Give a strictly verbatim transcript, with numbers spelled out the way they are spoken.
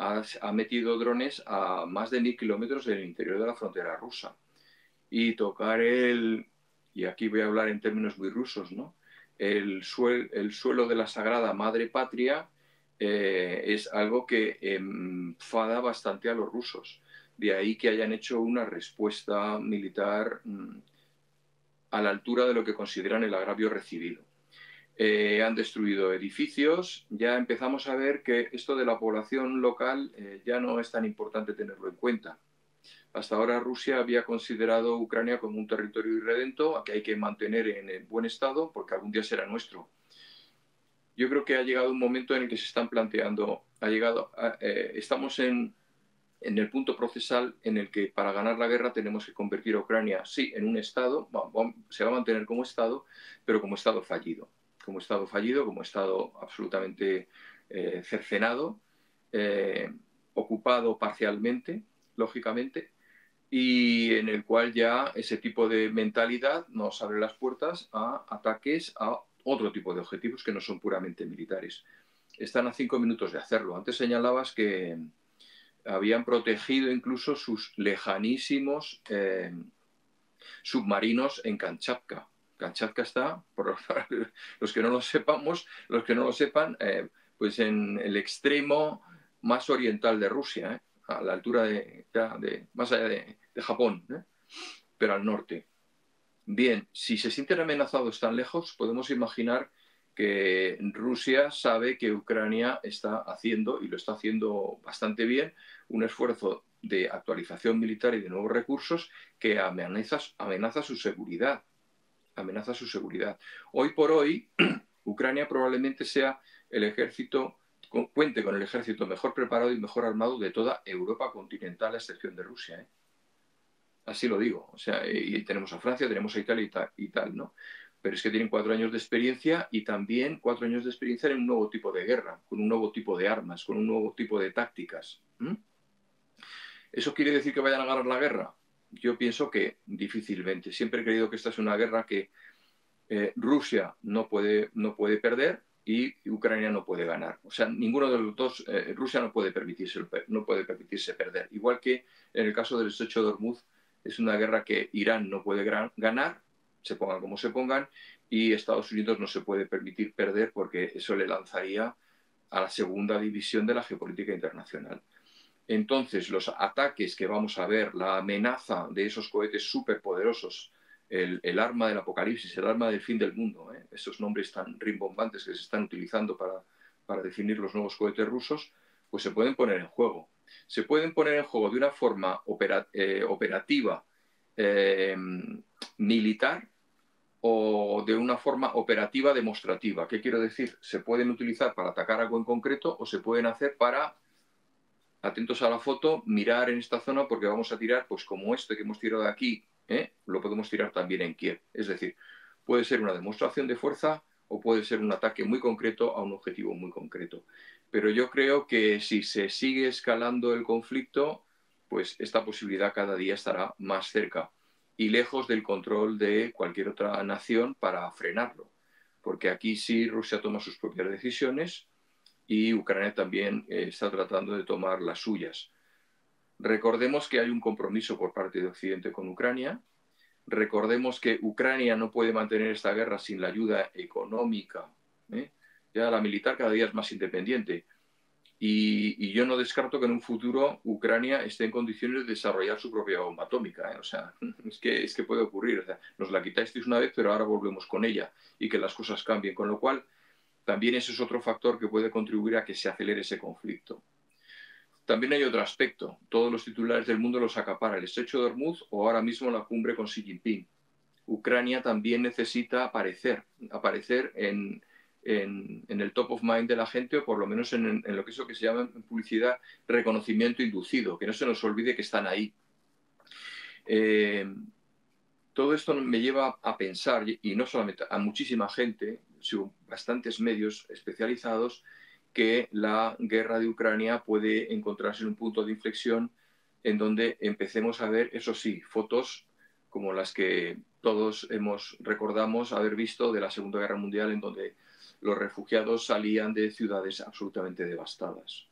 ha, ha metido drones a más de mil kilómetros del interior de la frontera rusa. Y tocar el, y aquí voy a hablar en términos muy rusos, ¿no? El, suel, el suelo de la Sagrada Madre Patria eh, es algo que enfada bastante a los rusos. De ahí que hayan hecho una respuesta militar mmm, a la altura de lo que consideran el agravio recibido. Eh, han destruido edificios, ya empezamos a ver que esto de la población local eh, ya no es tan importante tenerlo en cuenta. Hasta ahora Rusia había considerado Ucrania como un territorio irredento que hay que mantener en buen estado porque algún día será nuestro. Yo creo que ha llegado un momento en el que se están planteando, ha llegado, eh, estamos en, en el punto procesal en el que para ganar la guerra tenemos que convertir a Ucrania, sí, en un estado, se va a mantener como estado, pero como estado fallido. Como estado fallido, como estado absolutamente eh, cercenado, eh, ocupado parcialmente, lógicamente, y en el cual ya ese tipo de mentalidad nos abre las puertas a ataques a otro tipo de objetivos que no son puramente militares. Están a cinco minutos de hacerlo. Antes señalabas que habían protegido incluso sus lejanísimos eh, submarinos en Kamchatka. Kamchatka está, por los que no lo sepamos, los que no lo sepan, eh, pues en el extremo más oriental de Rusia, ¿eh? A la altura de, de más allá de, de Japón, ¿eh? Pero al norte. Bien, si se sienten amenazados tan lejos, podemos imaginar que Rusia sabe que Ucrania está haciendo, y lo está haciendo bastante bien, un esfuerzo de actualización militar y de nuevos recursos que amenaza, amenaza su seguridad. Amenaza su seguridad. Hoy por hoy, Ucrania probablemente sea el ejército, cuente con el ejército mejor preparado y mejor armado de toda Europa continental, a excepción de Rusia, ¿eh? Así lo digo. O sea, y tenemos a Francia, tenemos a Italia y tal, y tal, ¿no? Pero es que tienen cuatro años de experiencia y también cuatro años de experiencia en un nuevo tipo de guerra, con un nuevo tipo de armas, con un nuevo tipo de tácticas. ¿Mm? ¿Eso quiere decir que vayan a ganar la guerra? Yo pienso que difícilmente. Siempre he creído que esta es una guerra que eh, Rusia no puede, no puede perder y Ucrania no puede ganar. O sea, ninguno de los dos, eh, Rusia no puede, permitirse, no puede permitirse perder. Igual que en el caso del estrecho de Hormuz, es una guerra que Irán no puede ganar, se pongan como se pongan, y Estados Unidos no se puede permitir perder porque eso le lanzaría a la segunda división de la geopolítica internacional. Entonces, los ataques que vamos a ver, la amenaza de esos cohetes superpoderosos, el, el arma del apocalipsis, el arma del fin del mundo, ¿eh? Esos nombres tan rimbombantes que se están utilizando para, para definir los nuevos cohetes rusos, pues se pueden poner en juego. Se pueden poner en juego de una forma opera, eh, operativa, eh, militar, o de una forma operativa demostrativa. ¿Qué quiero decir? Se pueden utilizar para atacar algo en concreto o se pueden hacer para, atentos a la foto, mirar en esta zona porque vamos a tirar, pues como este que hemos tirado aquí, ¿eh? Lo podemos tirar también en Kiev. Es decir, puede ser una demostración de fuerza o puede ser un ataque muy concreto a un objetivo muy concreto. Pero yo creo que si se sigue escalando el conflicto, pues esta posibilidad cada día estará más cerca y lejos del control de cualquier otra nación para frenarlo. Porque aquí sí Rusia toma sus propias decisiones y Ucrania también eh, está tratando de tomar las suyas. Recordemos que hay un compromiso por parte de Occidente con Ucrania. Recordemos que Ucrania no puede mantener esta guerra sin la ayuda económica, ¿eh? Ya la militar cada día es más independiente. Y, y yo no descarto que en un futuro Ucrania esté en condiciones de desarrollar su propia bomba atómica, ¿eh? O sea, es que, es que puede ocurrir. O sea, nos la quitasteis una vez, pero ahora volvemos con ella y que las cosas cambien. Con lo cual, también ese es otro factor que puede contribuir a que se acelere ese conflicto. También hay otro aspecto. Todos los titulares del mundo los acapara el estrecho de Hormuz o ahora mismo la cumbre con Xi Jinping. Ucrania también necesita aparecer, aparecer en, en, en el top of mind de la gente o por lo menos en, en lo que es lo que se llama en publicidad reconocimiento inducido, que no se nos olvide que están ahí. Eh, todo esto me lleva a pensar, y no solamente a muchísima gente, sino bastantes medios especializados, que la guerra de Ucrania puede encontrarse en un punto de inflexión en donde empecemos a ver, eso sí, fotos como las que todos hemos, recordamos haber visto de la Segunda Guerra Mundial, en donde los refugiados salían de ciudades absolutamente devastadas.